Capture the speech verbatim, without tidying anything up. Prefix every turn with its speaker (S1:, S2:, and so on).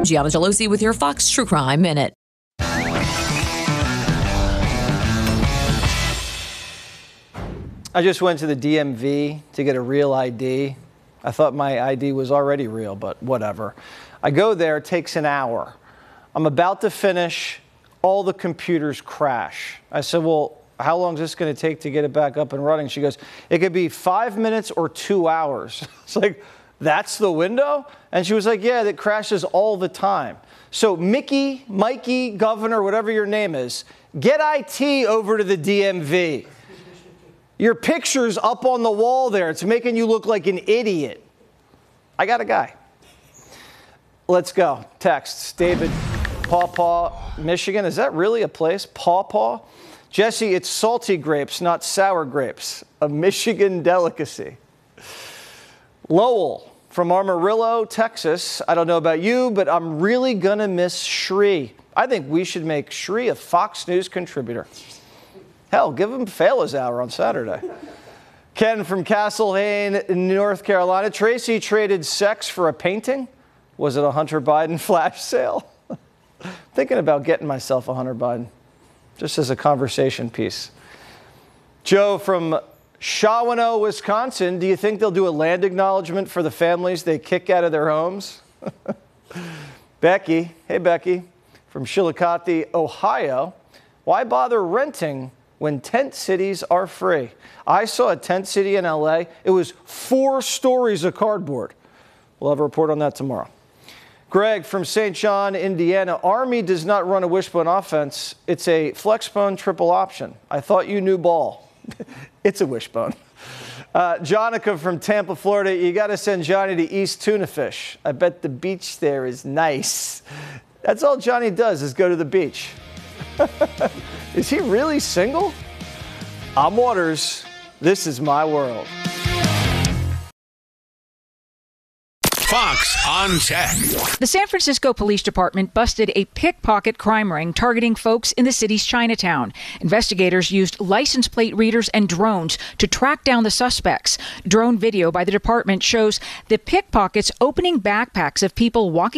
S1: Gianna Gelosi with your Fox True Crime Minute.
S2: I just went to the D M V to get a real I D. I thought my I D was already real, but whatever. I go there, it takes an hour. I'm about to finish, all the computers crash. I said, well, how long is this going to take to get it back up and running? She goes, it could be five minutes or two hours. It's like, that's the window? And she was like, yeah, that crashes all the time. So Mickey, Mikey, Governor, whatever your name is, get I T over to the D M V. Your picture's up on the wall there. It's making you look like an idiot. I got a guy. Let's go. Texts. David, Paw Paw, Michigan. Is that really a place? Paw Paw? Jesse, it's salty grapes, not sour grapes. A Michigan delicacy. Lowell from Amarillo, Texas. I don't know about you, but I'm really going to miss Shri. I think we should make Shri a Fox News contributor. Hell, give him Fela's Hour on Saturday. Ken from Castle Hayne, North Carolina. Tracy traded sex for a painting. Was it a Hunter Biden flash sale? Thinking about getting myself a Hunter Biden, just as a conversation piece. Joe from Shawano, Wisconsin. Do you think they'll do a land acknowledgement for the families they kick out of their homes? Becky, hey Becky, from Chillicothe, Ohio. Why bother renting when tent cities are free? I saw a tent city in L A. It was four stories of cardboard. We'll have a report on that tomorrow. Greg from Saint John, Indiana. Army does not run a wishbone offense. It's a flexbone triple option. I thought you knew ball. It's a wishbone. Uh, Jonica from Tampa, Florida. You got to send Johnny to East Tuna Fish. I bet the beach there is nice. That's all Johnny does is go to the beach. Is he really single? I'm Waters. This is my world.
S3: Fox on Tech.
S4: The San Francisco Police Department busted a pickpocket crime ring targeting folks in the city's Chinatown. Investigators used license plate readers and drones to track down the suspects. Drone video by the department shows the pickpockets opening backpacks of people walking